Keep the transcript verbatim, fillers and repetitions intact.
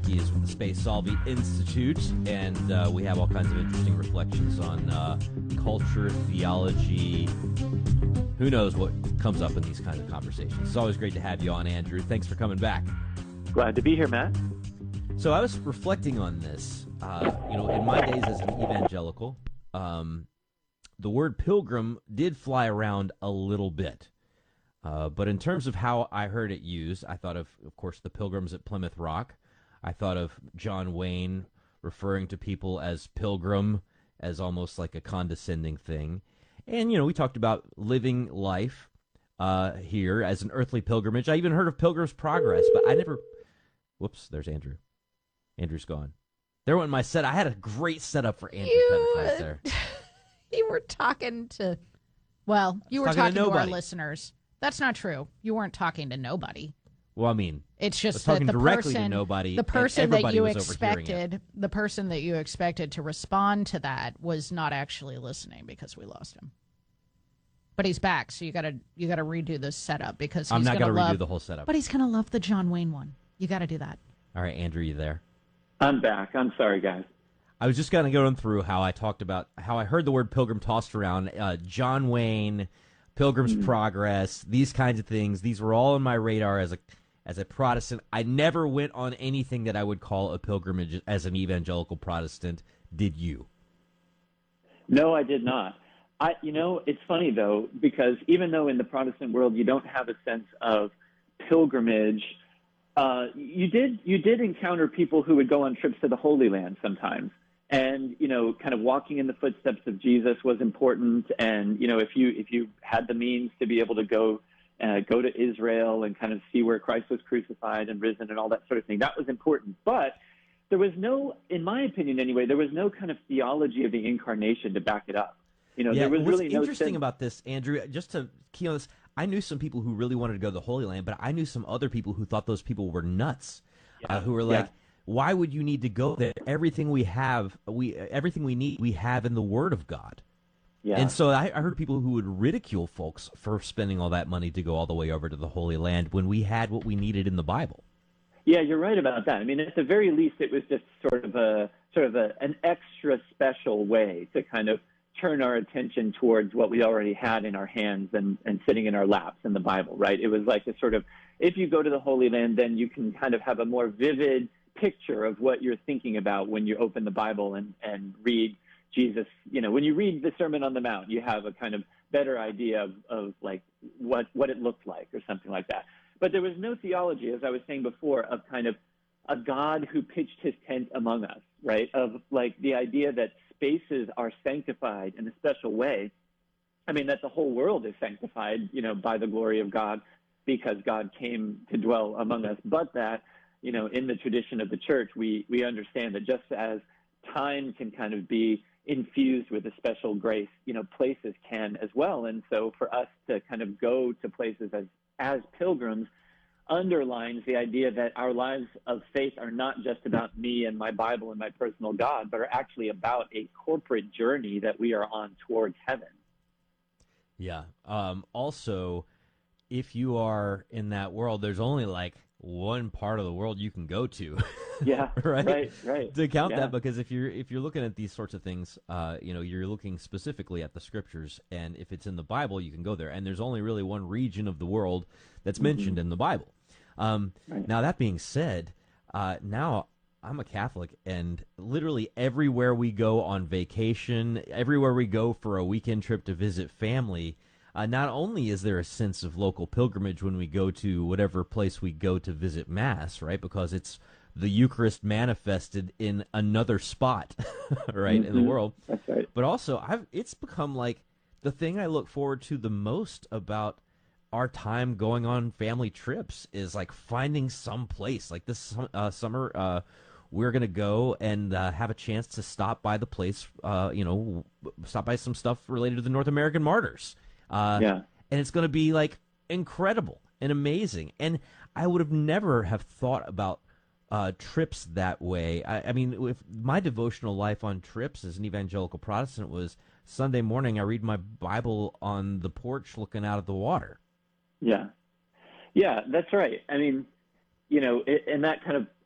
He is with the Space Solvi Institute, and uh, we have all kinds of interesting reflections on uh, culture, theology. Who knows what comes up in these kinds of conversations. It's always great to have you on, Andrew. Thanks for coming back. Glad to be here, Matt. So I was reflecting on this. Uh, you know, in my days as an evangelical, um, the word pilgrim did fly around a little bit. Uh, but in terms of how I heard it used, I thought of, of course, the Pilgrims at Plymouth Rock. I thought of John Wayne referring to people as pilgrim, as almost like a condescending thing. And, you know, we talked about living life uh, here as an earthly pilgrimage. I even heard of Pilgrim's Progress, but I never... Whoops, there's Andrew. Andrew's gone. There went my set. I had a great setup for Andrew You, right there. You were talking to... Well, you were talking talking to to, our nobody. listeners. That's not true. You weren't talking to nobody. Well, I mean, It's I was just that talking the directly person, to nobody, the and person that everybody you was overhearing it. expected, the person that you expected to respond to that was not actually listening because we lost him. But he's back, so you gotta you gotta redo this setup because he's I'm not gonna going to redo love, the whole setup. But he's gonna love the John Wayne one. You got to do that. All right, Andrew, you there? I'm back. I'm sorry, guys. I was just going to go through how I talked about how I heard the word pilgrim tossed around. Uh, John Wayne, Pilgrim's Mm-hmm. Progress, these kinds of things. These were all on my radar as a as a Protestant. I never went on anything that I would call a pilgrimage as an evangelical Protestant. Did you? No, I did not. I, you know, it's funny though, because even though in the Protestant world you don't have a sense of pilgrimage, uh, you did you did encounter people who would go on trips to the Holy Land sometimes, and you know, kind of walking in the footsteps of Jesus was important. And you know, if you if you had the means to be able to go uh, go to Israel and kind of see where Christ was crucified and risen and all that sort of thing, that was important. But there was no, in my opinion anyway, there was no kind of theology of the incarnation to back it up. You know, Yeah, there was what's really no interesting sense. about this, Andrew, just to key on this, I knew some people who really wanted to go to the Holy Land, but I knew some other people who thought those people were nuts, uh, who were like, Yeah. why would you need to go there? Everything we have, we everything we need, we have in the Word of God. Yeah. And so I, I heard people who would ridicule folks for spending all that money to go all the way over to the Holy Land when we had what we needed in the Bible. Yeah, you're right about that. I mean, at the very least, it was just sort of a sort of a, an extra special way to kind of turn our attention towards what we already had in our hands and, and sitting in our laps in the Bible, right? It was like a sort of, if you go to the Holy Land, then you can kind of have a more vivid picture of what you're thinking about when you open the Bible and, and read Jesus. You know, when you read the Sermon on the Mount, you have a kind of better idea of, of like what, what it looked like or something like that. But there was no theology, as I was saying before, of kind of a God who pitched his tent among us, right? Of like the idea that spaces are sanctified in a special way. I mean, that the whole world is sanctified, you know, by the glory of God because God came to dwell among us. But that, you know, in the tradition of the church, we, we understand that just as time can kind of be infused with a special grace, you know, places can as well. And so for us to kind of go to places as as pilgrims underlines the idea that our lives of faith are not just about me and my Bible and my personal God, but are actually about a corporate journey that we are on towards heaven. Yeah. Um, also, if you are in that world, there's only like one part of the world you can go to. Yeah, right, right, right. To count Yeah. that, because if you're if you're looking at these sorts of things, uh, you know, you're looking specifically at the scriptures, and if it's in the Bible, you can go there. And there's only really one region of the world that's mentioned Mm-hmm. in the Bible. Um, Right. Now that being said, uh, now I'm a Catholic, and literally everywhere we go on vacation, everywhere we go for a weekend trip to visit family, uh, not only is there a sense of local pilgrimage when we go to whatever place we go to visit Mass, right? Because it's the Eucharist manifested in another spot, right, in the Mhm. world. That's right. But also, I've it's become like the thing I look forward to the most about our time going on family trips is like finding some place. Like this uh, summer, uh, we're gonna go and uh, have a chance to stop by the place. Uh, you know, stop by some stuff related to the North American martyrs. Uh, Yeah. and it's gonna be like incredible and amazing. And I would have never have thought about uh, trips that way. I, I mean, if my devotional life on trips as an evangelical Protestant was Sunday morning, I read my Bible on the porch looking out at the water. Yeah. Yeah, that's right. I mean, you know, it, and that kind of